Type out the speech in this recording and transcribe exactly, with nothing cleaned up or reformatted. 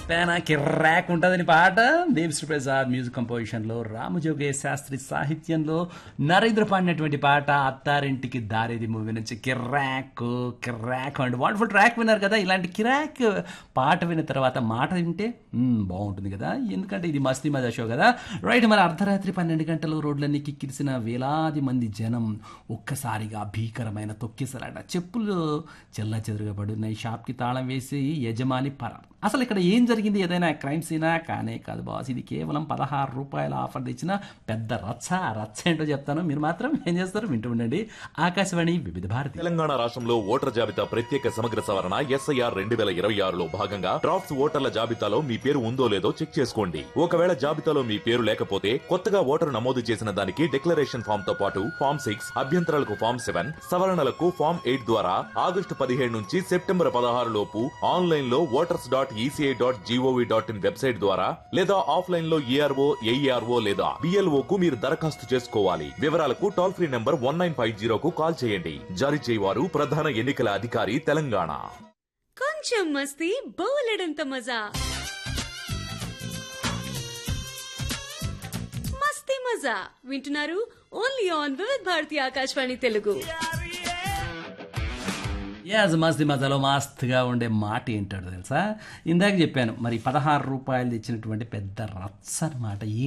పేనా కిర్రాక్ ఉంటుందని పాట దేవిశ్రీ ప్రసాద్ మ్యూజిక్ కంపోజిషన్లో రామజోగే శాస్త్రి సాహిత్యంలో నరేంద్ర పాడినటువంటి పాట అత్తారింటికి దారేది మూవీ నుంచి కిర్రాక్ కిర్రాక్ అండ్ వండర్ఫుల్ ట్రాక్ విన్నారు కదా. ఇలాంటి కిరాక్ పాట విన్న తర్వాత మాట వింటే మ్మ్, బాగుంటుంది కదా, ఎందుకంటే ఇది మస్తీ మజా షో కదా. రైట్, మరి అర్ధరాత్రి పన్నెండు గంటలు రోడ్లన్నీ కిక్కిరిసిన వేలాది మంది జనం ఒక్కసారిగా భీకరమైన తొక్కిసలాట, చెప్పులు చెల్లా చెదురుగా పడున్నాయి, షాప్కి తాళం వేసి యజమాని పరారు. అసలు ఇక్కడ ఏం జరిగింది, ఏదైనా క్రైమ్ సీనా? కానే కాదు బాస్, ఇది కేవలం పదహారు రూపాయల ఆఫర్ తెచ్చిన పెద్ద రచ్చ. ఆ రచ్చ ఏంటో చెప్తాను, మీరు మాత్రం ఏం చేస్తారు వింటూ ఉండండి. ఆకాశవాణి వివిధ భారతి. తెలంగాణ రాష్ట్రంలో ఓటర్ జాబితా ప్రత్యేక సమగ్ర సవరణ ఎస్ఐఆర్ రెండు వేల ఇరవై ఆరులో భాగంగా డ్రాఫ్ట్స్ ఓటర్ల జాబితాలో మీ పేరు ఉందో లేదో చెక్ చేసుకోండి. ఒకవేళ జాబితాలో మీ పేరు లేకపోతే కొత్తగా ఓటరు నమోదు చేసిన దానికి డిక్లరేషన్ ఫామ్ తో పాటు ఫామ్ సిక్స్, అభ్యంతరాలకు ఫామ్ సెవెన్, సవరణలకు ఫామ్ ఎయిట్ ద్వారా ఆగస్టు పదిహేడు నుంచి సెప్టెంబర్ పదహారు లోపు ఆన్లైన్ లో voters dot ECI dot GOV dot in website ద్వారా లేదా ఆఫ్లైన్ లో ఈఆర్ఓ, ఏఈఆర్ఓ లేదా బిఎల్ఓ కు మీరు దరఖాస్తు చేసుకోవాలి. వివరాలకు toll free number one nine five జీరోకు call చేయండి. జారీ చేయవారు ప్రధాన ఎన్నికల అధికారి తెలంగాణ. కొంచెం మస్తీ బోలెడంత మజా, మస్తీ మజా వింటున్నారు ఓన్లీ ఆన్ వివిధ భారతి ఆకాశవాణి తెలుగు. యాజ్ మస్తీ మజాలో మస్తుగా ఉండే మాట ఏంటాడు తెలుసా? ఇందాక చెప్పాను మరి పదహారు రూపాయలు ఇచ్చినటువంటి పెద్ద రచ్చ అనమాట.